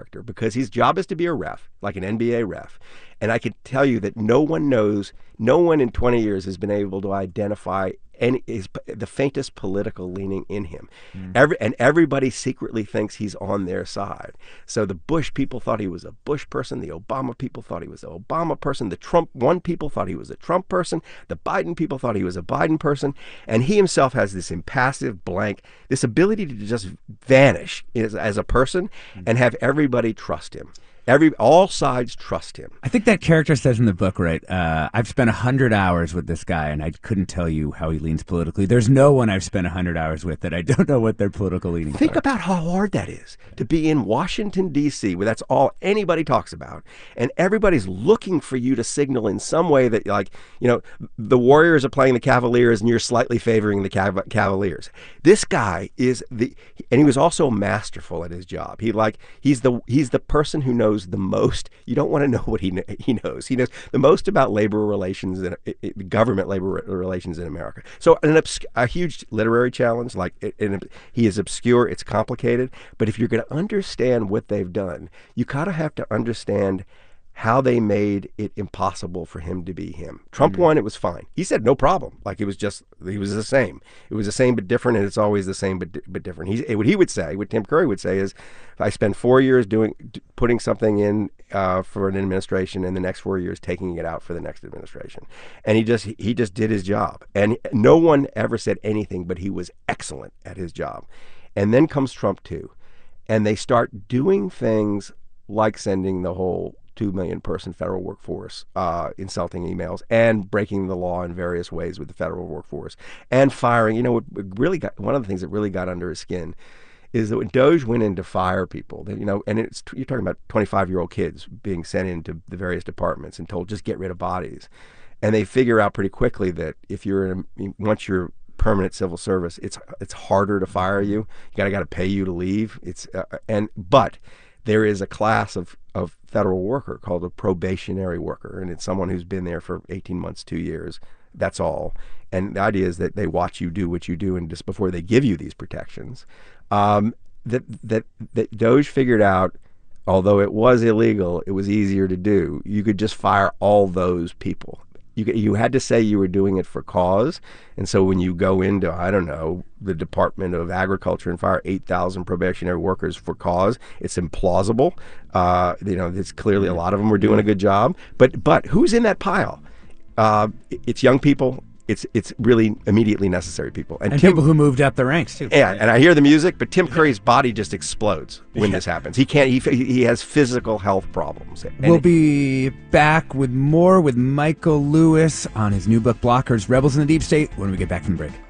character because his job is to be a ref, like an NBA ref. And I can tell you that no one in 20 years has been able to identify the faintest political leaning in him. Everybody secretly thinks he's on their side. So the Bush people thought he was a Bush person. The Obama people thought he was an Obama person. The Trump people thought he was a Trump person. The Biden people thought he was a Biden person. And he himself has this impassive blank, this ability to just vanish as a person and have everybody trust him. All sides trust him. I think that character says in the book, right, I've spent 100 hours with this guy, and I couldn't tell you how he leans politically. There's no one I've spent 100 hours with that I don't know what their political leanings are. Think about how hard that is, to be in Washington, D.C., where that's all anybody talks about, and everybody's looking for you to signal in some way that, like, the Warriors are playing the Cavaliers, and you're slightly favoring the Cavaliers. This guy is and he was also masterful at his job. He's the person who knows the most. You don't want to know what he knows. He knows the most about labor relations and government labor relations in America. So a huge literary challenge. He is obscure. It's complicated. But if you're going to understand what they've done, you kind of have to understand how they made it impossible for him to be him. Trump won, it was fine. He said no problem. He was the same. It was the same but different, and it's always the same but different. What Tim Curry would say is, I spend 4 years putting something in for an administration, and the next 4 years taking it out for the next administration. And he just did his job. And no one ever said anything, but he was excellent at his job. And then comes Trump too. And they start doing things like sending the whole 2 million person federal workforce, insulting emails, and breaking the law in various ways with the federal workforce, and firing. One of the things that really got under his skin is that when DOJ went in to fire people, and you're talking about 25-year-old kids being sent into the various departments and told just get rid of bodies, and they figure out pretty quickly that if once you're permanent civil service, it's harder to fire you. You got to pay you to leave. But there is a class of federal worker called a probationary worker, and it's someone who's been there for 18 months, 2 years. That's all. And the idea is that they watch you do what you do, and just before they give you these protections, that DOJ figured out, although it was illegal, it was easier to do. You could just fire all those people. You had to say you were doing it for cause. And so when you go into, I don't know, the Department of Agriculture and fire 8,000 probationary workers for cause, it's implausible. It's clearly a lot of them were doing a good job. But who's in that pile? It's young people. It's really immediately necessary people. And people who moved up the ranks, too. Yeah, and I hear the music, but Tim Curry's body just explodes when this happens. He can't. He has physical health problems. We'll be back with more with Michael Lewis on his new book, Blockers, Rebels in the Deep State, when we get back from the break.